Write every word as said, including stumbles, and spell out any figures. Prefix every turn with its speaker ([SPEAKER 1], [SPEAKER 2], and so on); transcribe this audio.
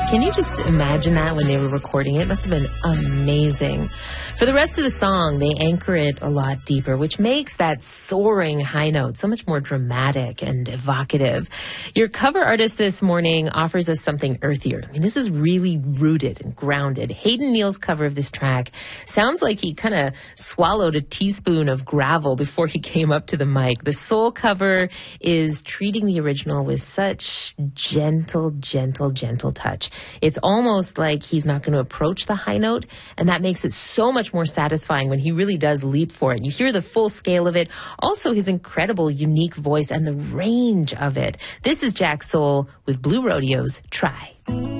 [SPEAKER 1] Can you just imagine that when they were recording it? It must have been amazing. For the rest of the song, they anchor it a lot deeper, which makes that soaring high note so much more dramatic and evocative. Your cover artist this morning offers us something earthier. I mean, this is really rooted and grounded. Hayden Neal's cover of this track sounds like he kind of swallowed a teaspoon of gravel before he came up to the mic. The soul cover is treating the original with such gentle, gentle, gentle touch. It's almost like he's not going to approach the high note, and that makes it so much more satisfying when he really does leap for it. You hear the full scale of it, also his incredible, unique voice and the range of it. This is Jack Soul with Blue Rodeo's Try.